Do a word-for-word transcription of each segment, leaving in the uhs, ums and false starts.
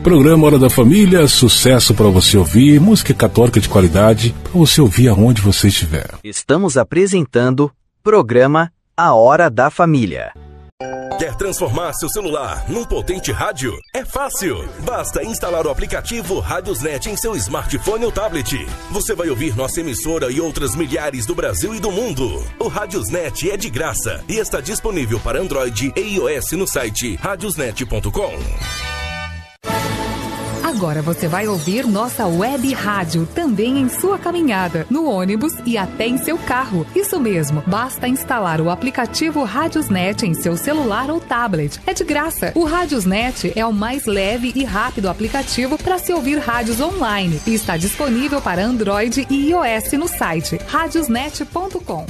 Programa Hora da Família, sucesso para você ouvir, música católica de qualidade para você ouvir aonde você estiver. Estamos apresentando programa A Hora da Família. Quer transformar seu celular num potente rádio? É fácil! Basta instalar o aplicativo Radiosnet em seu smartphone ou tablet. Você vai ouvir nossa emissora e outras milhares do Brasil e do mundo. O Radiosnet é de graça e está disponível para Android e iOS no site radiosnet ponto com. Agora você vai ouvir nossa web rádio também em sua caminhada, no ônibus e até em seu carro. Isso mesmo, basta instalar o aplicativo Radiosnet em seu celular ou tablet. É de graça. O Radiosnet é o mais leve e rápido aplicativo para se ouvir rádios online e está disponível para Android e iOS no site radiosnet ponto com.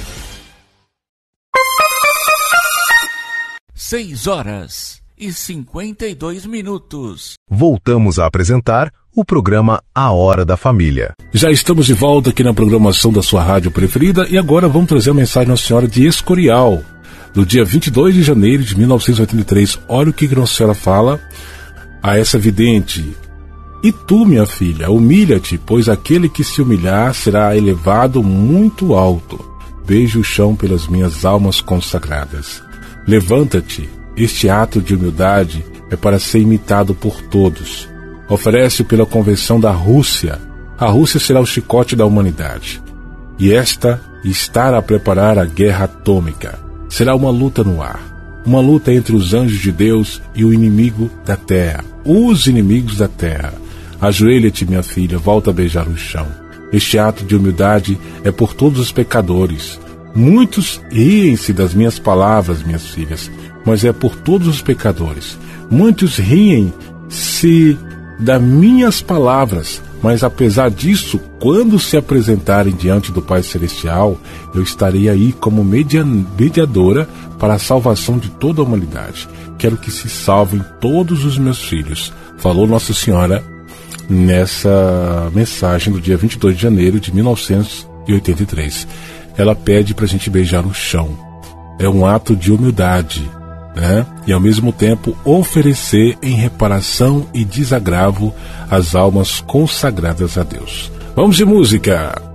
Seis horas e cinquenta e dois minutos. Voltamos a apresentar o programa A Hora da Família. Já estamos de volta aqui na programação da sua rádio preferida e agora vamos trazer a mensagem Nossa Senhora de Escorial, do dia vinte e dois de janeiro de mil novecentos e oitenta e três. Olha o que Nossa Senhora fala a essa vidente. E tu, minha filha, humilha-te, pois aquele que se humilhar será elevado muito alto. Beije o chão pelas minhas almas consagradas. Levanta-te. Este ato de humildade é para ser imitado por todos. Oferece pela Convenção da Rússia. A Rússia será o chicote da humanidade. E esta está a preparar a guerra atômica. Será uma luta no ar. Uma luta entre os anjos de Deus e o inimigo da terra. Os inimigos da terra. Ajoelha-te, minha filha, volta a beijar o chão. Este ato de humildade é por todos os pecadores. Muitos riem-se das minhas palavras, minhas filhas, mas é por todos os pecadores. Muitos riem-se das minhas palavras, mas apesar disso, quando se apresentarem diante do Pai Celestial, eu estarei aí como mediadora para a salvação de toda a humanidade. Quero que se salvem todos os meus filhos, falou Nossa Senhora nessa mensagem do dia vinte e dois de janeiro de mil novecentos e oitenta e três. Ela pede para a gente beijar o chão. É um ato de humildade, né? E ao mesmo tempo oferecer em reparação e desagravo as almas consagradas a Deus. Vamos de música!